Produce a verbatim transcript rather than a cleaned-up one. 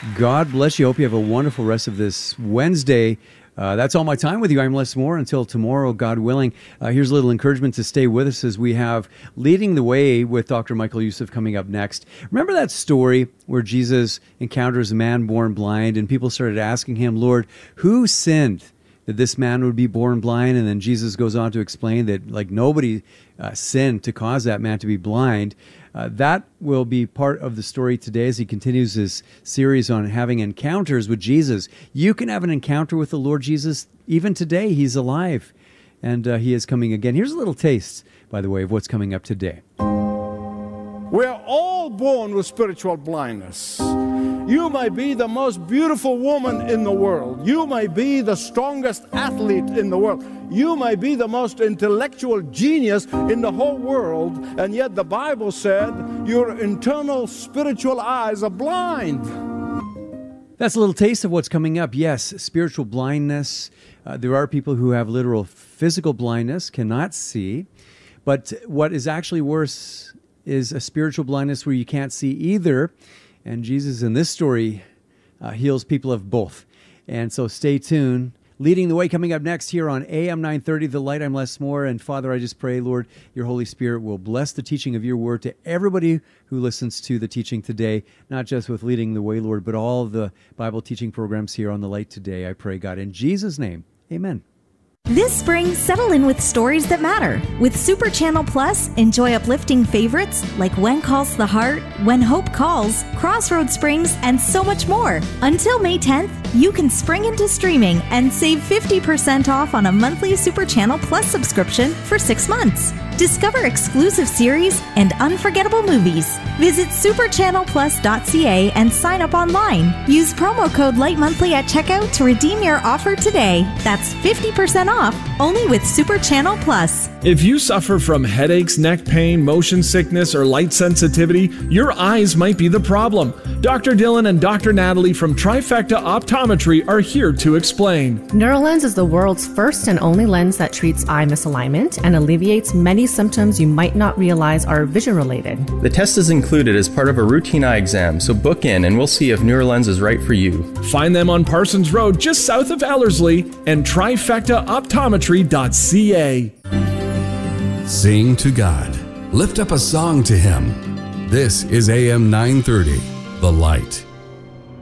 God bless you. Hope you have a wonderful rest of this Wednesday. Uh, that's all my time with you. I'm Les Moore. Until tomorrow, God willing. Uh, here's a little encouragement to stay with us as we have Leading the Way with Doctor Michael Youssef coming up next. Remember that story where Jesus encounters a man born blind and people started asking him, Lord, who sinned that this man would be born blind? And then Jesus goes on to explain that like nobody uh, sinned to cause that man to be blind. Uh, that will be part of the story today as he continues his series on having encounters with Jesus. You can have an encounter with the Lord Jesus even today. He's alive, and uh, he is coming again. Here's a little taste, by the way, of what's coming up today. We're all born with spiritual blindness. You may be the most beautiful woman in the world. You may be the strongest athlete in the world. You may be the most intellectual genius in the whole world, and yet the Bible said your internal spiritual eyes are blind. That's a little taste of what's coming up. Yes, spiritual blindness. Uh, there are people who have literal physical blindness, cannot see. But what is actually worse is a spiritual blindness where you can't see either. And Jesus in this story uh, heals people of both. And so stay tuned. Leading the Way coming up next here on A M nine thirty, The Light. I'm Les Moore. And Father, I just pray, Lord, your Holy Spirit will bless the teaching of your word to everybody who listens to the teaching today, not just with Leading the Way, Lord, but all the Bible teaching programs here on The Light today. I pray, God, in Jesus' name, amen. This spring, settle in with stories that matter. With Super Channel Plus, enjoy uplifting favorites like When Calls the Heart, When Hope Calls, Crossroads Springs, and so much more. Until May tenth, you can spring into streaming and save fifty percent off on a monthly Super Channel Plus subscription for six months. Discover exclusive series and unforgettable movies. Visit super channel plus dot c a and sign up online. Use promo code LIGHTMONTHLY at checkout to redeem your offer today. That's fifty percent off, only with Super Channel Plus. If you suffer from headaches, neck pain, motion sickness, or light sensitivity, your eyes might be the problem. Doctor Dylan and Doctor Natalie from Trifecta Optometry are here to explain. Neuralens is the world's first and only lens that treats eye misalignment and alleviates many symptoms you might not realize are vision-related. The test is included as part of a routine eye exam, so book in and we'll see if Neuralens is right for you. Find them on Parsons Road, just south of Ellerslie, and trifecta optometry dot c a. Sing to God. Lift up a song to Him. This is A M nine thirty, The Light.